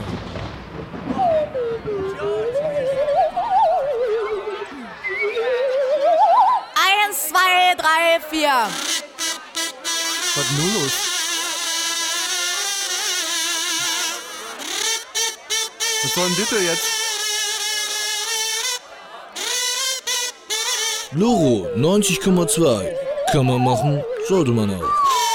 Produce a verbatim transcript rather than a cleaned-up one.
Eins, zwei, drei, vier. Was ist nun los? Was soll denn bitte jetzt? Loro neunzig Komma zwei. Kann man machen, sollte man auch.